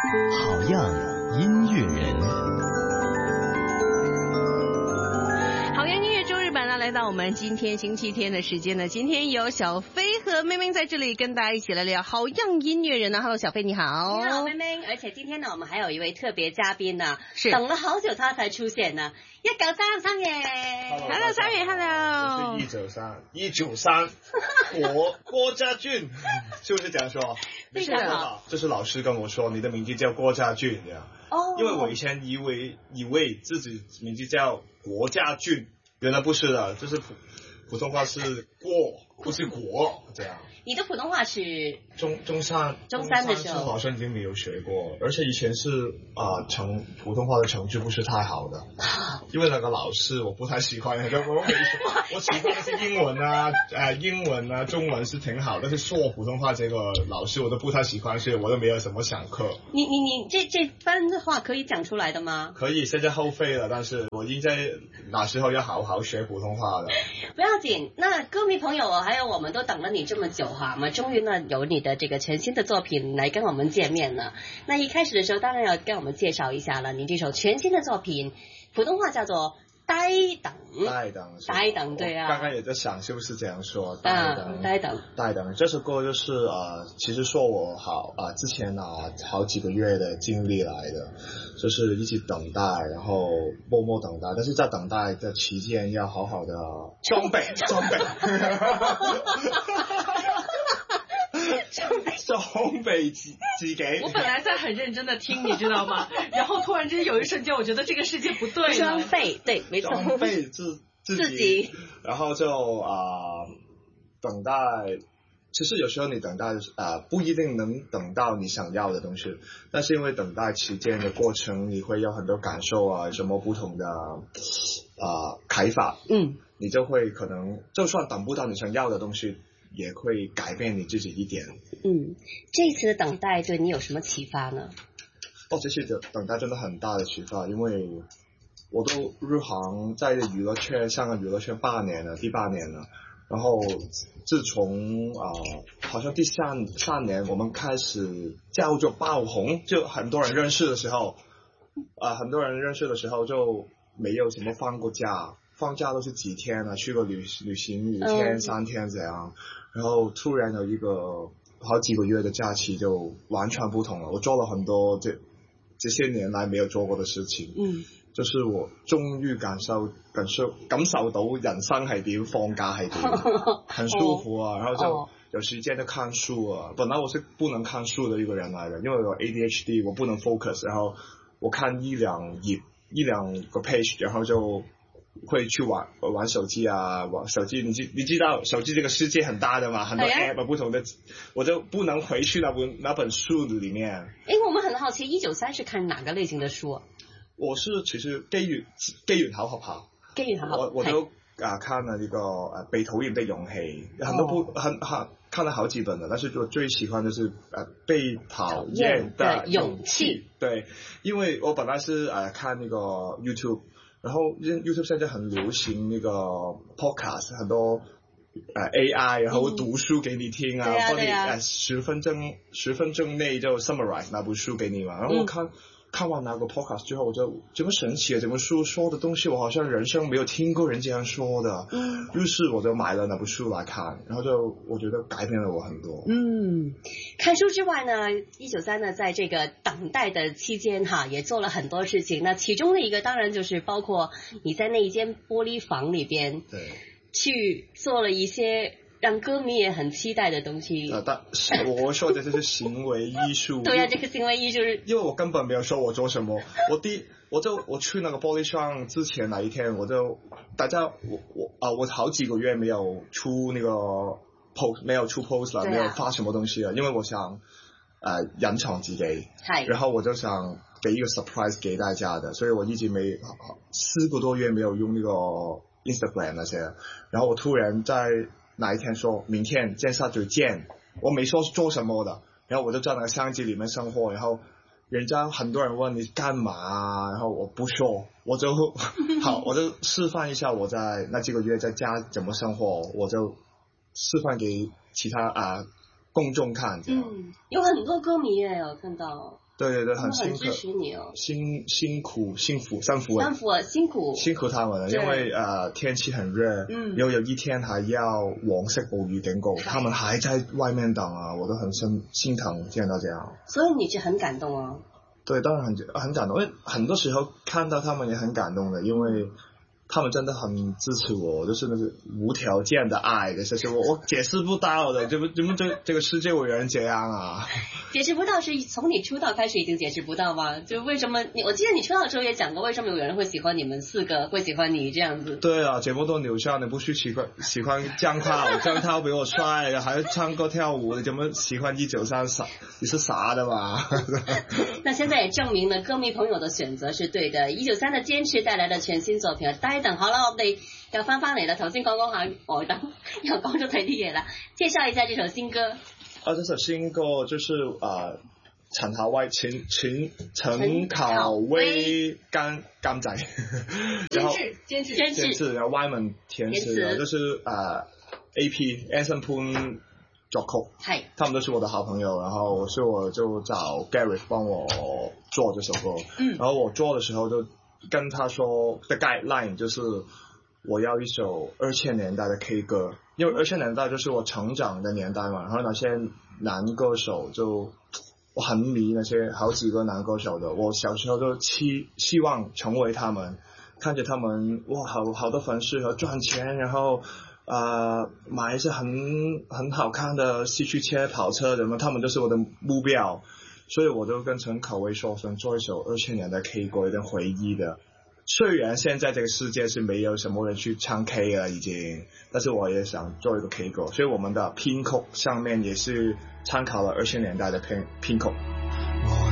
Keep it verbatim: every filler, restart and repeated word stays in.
好样音乐人。 好样音乐周日版呢，来到我们今天星期天的时间呢，今天有小飞和妹妹在这里跟大家一起来聊好样音乐人呢。Hello， 小飞你好。 你好，妹妹。而且今天呢，我们还有一位特别嘉宾呢， 是等了好久他才出现呢。一九三三爷 ，Hello 三爷 ，Hello。 我是一九三，一九三，郭郭家俊，是不是这样说？ 非常好。 这是老师跟我说，你的名字叫郭家俊，这样。 哦。 因为我以前以为以为自己名字叫郭家俊，原来不是的，就是普普通话是郭，不是国，这样。 你的普通话是中中三中三的时候， 好像已经没有学过，而且以前是啊、呃、成普通话的成绩不是太好的，因为那个老师我不太喜欢，我没我喜欢那些英文啊，呃英文啊中文是挺好，但是说普通话这个老师我都不太喜欢，所以我都没有什么上课。 你你你这这番的话可以讲出来的吗？ 可以，现在后悔了，但是我应该那时候要好好学普通话的。 不要紧，那歌迷朋友还有我们都等了你这么久哈，我们终于呢有你的这个全新的作品来跟我们见面了。那一开始的时候当然要跟我们介绍一下了，你这首全新的作品普通话叫做呆等。 呆等， 呆等，对啊。 刚刚也在想是不是这样说。呆等， 呆等， 呆等。这首歌就是呃，其实说我好啊、呃，之前啊好几个月的经历来的，就是一起等待，然后默默等待，但是在等待的期间要好好的装备装备。装备自自己。 我本来在很认真的听，你知道吗？然后突然之间有一瞬间，我觉得这个世界不对了。 装备，对，没错。 装备自自己， 自己然后就啊、呃、等待。其实有时候你等待啊、呃、不一定能等到你想要的东西，但是因为等待期间的过程，你会有很多感受啊，什么不同的啊、呃、开发， 嗯， 你就会可能就算等不到你想要的东西，也会改变你自己一点。 嗯，这一次的等待对你有什么启发呢？ 哦，这次的等待真的很大的启发，因为我都入行在娱乐圈，香港娱乐圈八年了，第八年了。然后自从啊、呃，好像第三三年我们开始叫做爆红，就很多人认识的时候，啊、呃，很多人认识的时候就没有什么放过假，放假都是几天啊，去个旅旅行五天、嗯、三天这样，然后突然有一个好几个月的假期就完全不同了，我做了很多这这些年来没有做过的事情， 嗯。 就是我終於感受感受感受到人生係點，放假係點，很舒服啊。然後就有時間就看書啊。本來我是不能看書的一個人來的，因為我 A D H D， 我不能 focus。然後我看一兩頁一兩個 page， 然後就會去玩玩手機啊，玩手機。你知你知道手機這個世界很大的嘛，很多 app 不同的，我就不能回去那本那本書裡面。 誒，我們很好奇，一九三是看哪個類型的書？ 我是其實機緣機緣巧合下， 機緣巧合， 我我都啊看了一個呃被討厭的勇氣，很多部、哦、很很看了好幾本了，但是我最喜歡的是呃被討厭的勇氣。對，因為我本來是呃看那個 YouTube， 然後 YouTube 現在很流行那個 podcast， 很多呃 A I， 然後讀書給你聽啊，幫、嗯、你呃十分鐘十分鐘內就 summarize 那部書給你嘛，然後我看。嗯看完那個 podcast 之後，我就這麼神奇啊！這本書說的東西，我好像人生沒有聽過人這樣說的。嗯。於是我就買了那本書來看，然後就我覺得改變了我很多。 嗯，看書之外呢，一九三呢，在這個等待的期間哈，也做了很多事情。那其中的一個當然就是包括你在那一間玻璃房裏邊， 對， 去做了一些。讓歌迷也很期待的東西。 啊，但我說的這是行為藝術。 對啊，這個行為藝術。 因為我根本沒有說我做什麼，我第我就我去那個玻璃窗之前那一天，我就大家我我啊，我好幾個月沒有出那個 post， 沒有出 post 了，啊、沒有發什麼東西了，因為我想呃隱藏自己，係，然後我就想給一個 surprise 給大家的，所以我一直沒四個多月沒有用那個 Instagram 那些，然後我突然在。哪一天說明天見下就見，我沒說做什麼的，然後我就在那個相機裡面生活，然後人家很多人問你幹嘛，然後我不說，我就好，我就示範一下我在那幾個月在家怎麼生活，我就示範給其他啊公众看这样。 嗯，有很多歌迷耶，我看到。 对对对，很辛苦， 很支持你哦， 辛辛苦辛苦辛苦辛苦辛苦辛苦他们了，因为呃天气很热，嗯，有有一天还要黄色暴雨警告，他们还在外面等啊，我都很心心疼见到这样。 所以你就很感动哦。 对，当然很很感动，因为很多时候看到他们也很感动的，因为他们真的很支持我，就是那是无条件的爱的，就是我我解释不到的，怎么怎么这这个世界有人这样啊？ 解释不到是从你出道开始已经解释不到吗？就为什么你？我记得你出道的时候也讲过，为什么有人会喜欢你们四个，会喜欢你这样子？ 对啊，这么多女生，你不去喜欢喜欢江涛，江涛比我帅，还唱歌跳舞，你怎么喜欢一九三傻？你是傻的吧？ 那现在也证明了歌迷朋友的选择是对的。一九三的坚持帶來的全新作品低等，好啦，我哋又翻翻嚟啦。頭先講講下呆等，又講咗睇啲嘢啦。介紹一下這首新歌。 啊，這首新歌就是啊，陳考威、陳陳陳考威監監製，然後監製監製，製，然後 Wyman 填詞，就是啊 A P Anson 潘作曲，係，他們都是我的好朋友，然後所以我就找 Gary 幫我做這首歌，嗯，然後我做的時候就跟他說的 guideline 就是我要一首二千年代的 K 歌，因為二千年代就是我成長的年代嘛，然後那些男歌手就我很迷那些好幾個男歌手的，我小時候都期希望成為他們，看着他們哇好好多粉絲和賺錢，然後呃買一些很很好看的四驅車跑車什麼，他們都是我的目標，所以我就跟陳考威說想做一首二千年的 K 歌，有點回憶的，雖然現在這個世界是沒有什麼人去唱 K 了已經，但是我也想做一個 K 歌，所以我們的編曲上面也是參考了二千年代的編編曲。